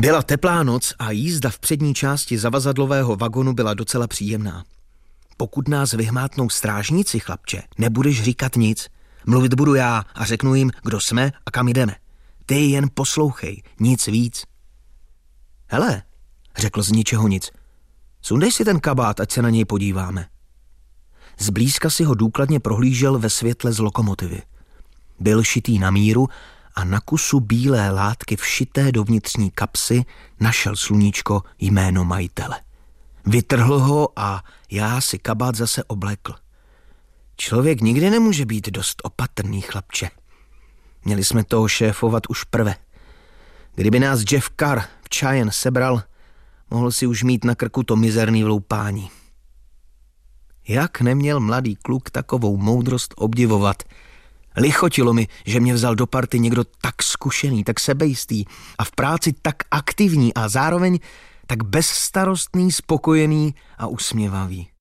Byla teplá noc a jízda v přední části zavazadlového vagonu byla docela příjemná. Pokud nás vyhmátnou strážníci, chlapče, nebudeš říkat nic. Mluvit budu já a řeknu jim, kdo jsme a kam jdeme. Ty jen poslouchej, nic víc. Hele, řekl z ničeho nic. Sundej si ten kabát, ať se na něj podíváme. Zblízka si ho důkladně prohlížel ve světle z lokomotivy. Byl šitý na míru a na kusu bílé látky všité do vnitřní kapsy našel sluníčko jméno majitele. Vytrhl ho a já si kabát zase oblekl. Člověk nikdy nemůže být dost opatrný, chlapče. Měli jsme toho šéfovat už prve. Kdyby nás Jeff Carr v Cheyenne sebral, mohl si už mít na krku to mizerný vloupání. Jak neměl mladý kluk takovou moudrost obdivovat? Lichotilo mi, že mě vzal do party někdo tak zkušený, tak sebejistý a v práci tak aktivní a zároveň tak bezstarostný, spokojený a usměvavý.